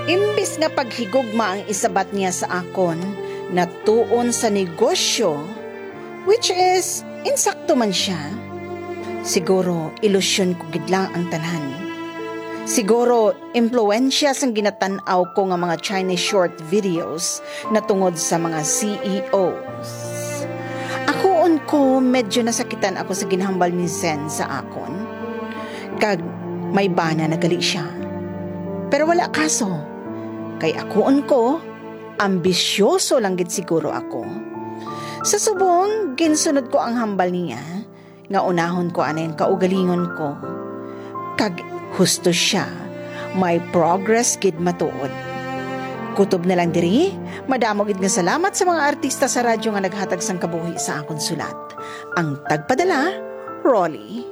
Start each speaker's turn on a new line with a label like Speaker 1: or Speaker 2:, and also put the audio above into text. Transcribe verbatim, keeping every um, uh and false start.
Speaker 1: Imbis nga paghigugma ang isabat niya sa akon, natuon sa negosyo, which is, insakto man siya. Siguro, ilusyon ko gidlang ang tanan. Siguro, impluensya sang ginatanaw ko nga mga Chinese short videos na tungod sa mga C E Os. Akoon ko, medyo nasakitan ako sa ginhambal ni Zen sa akon. Kag, may bana na gali siya. Pero wala kaso. Kay akoon ko, ambisyoso lang gid siguro ako. Sa subong, ginsunod ko ang hambal niya, nga unahon ko anayin kaugalingon ko. Kag husto siya, may progress gid matuod. Kutob na lang diri, madamo gid nga salamat sa mga artista sa radyo nga naghatag sang kabuhi sa akon sulat. Ang tagpadala, Rolly.